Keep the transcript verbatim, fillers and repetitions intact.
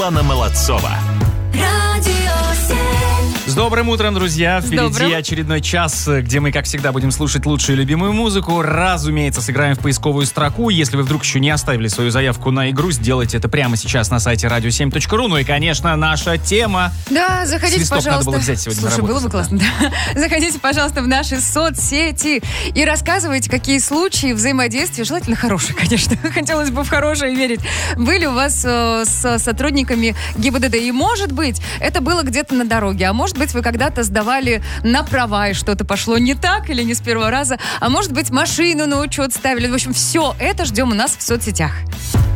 Анна Молодцова. С добрым утром, друзья! Впереди добрым. очередной час, где мы, как всегда, будем слушать лучшую любимую музыку. Разумеется, сыграем в поисковую строку. Если вы вдруг еще не оставили свою заявку на игру, сделайте это прямо сейчас на сайте радио семь точка ру. Ну и, конечно, наша тема. Да, заходите, Свисток пожалуйста. надо было взять сегодня Слушай, на работу. было бы классно, да. Заходите, пожалуйста, в наши соцсети и рассказывайте, какие случаи взаимодействия, желательно хорошие, конечно, хотелось бы в хорошее верить, были у вас э, с сотрудниками ГИБДД. И, может быть, это было где-то на дороге, а может быть, вы когда-то сдавали на права, и что-то пошло не так или не с первого раза, а может быть, машину на учет ставили. В общем, все это ждем у нас в соцсетях.